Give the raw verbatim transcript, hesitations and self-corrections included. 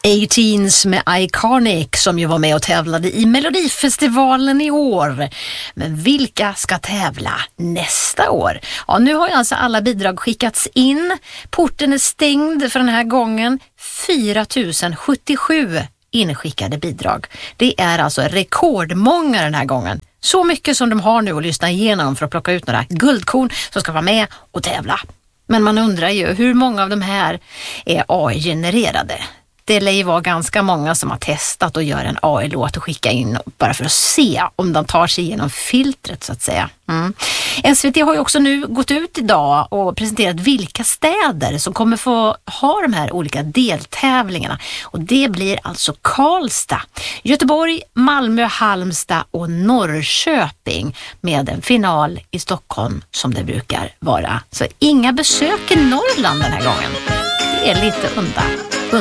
A-Teens med Iconic som ju var med och tävlade i Melodifestivalen i år. Men vilka ska tävla nästa år? Ja, nu har ju alltså alla bidrag skickats in. Porten är stängd för den här gången. fyra tusen sjuttiosju inskickade bidrag. Det är alltså rekordmånga den här gången. Så mycket som de har nu att lyssna igenom för att plocka ut några guldkorn som ska vara med och tävla. Men man undrar ju hur många av de här är A I-genererade. Det lär ju vara ganska många som har testat och gör en A I-låt och skicka in bara för att se om de tar sig igenom filtret så att säga. Mm. S V T har ju också nu gått ut idag och presenterat vilka städer som kommer få ha de här olika deltävlingarna. Och det blir alltså Karlstad, Göteborg, Malmö, Halmstad och Norrköping med en final i Stockholm som det brukar vara. Så inga besök i Norrland den här gången. Det är lite undra.